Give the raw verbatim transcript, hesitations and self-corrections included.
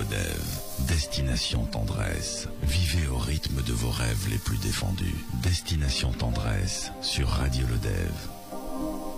Lodève. Destination Tendresse. Vivez au rythme de vos rêves les plus défendus. Destination Tendresse sur Radio Lodève.